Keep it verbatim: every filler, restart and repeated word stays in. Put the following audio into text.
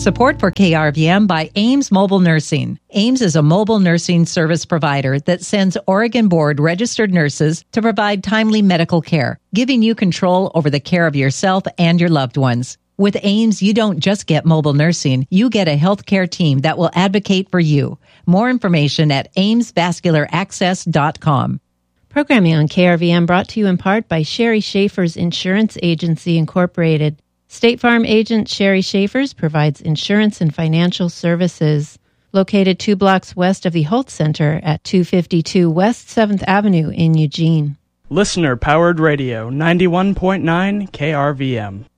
Support for K R V M by Ames Mobile Nursing. Ames is a mobile nursing service provider that sends Oregon Board registered nurses to provide timely medical care, giving you control over the care of yourself and your loved ones. With Ames, you don't just get mobile nursing, you get a healthcare team that will advocate for you. More information at ames vascular access dot com. Programming on K R V M brought to you in part by Sherry Schaefer's Insurance Agency, Incorporated. State Farm agent Sherry Schaefer's provides insurance and financial services. Located two blocks west of the Holt Center at two fifty-two West seventh Avenue in Eugene. Listener-powered radio, ninety-one point nine K R V M.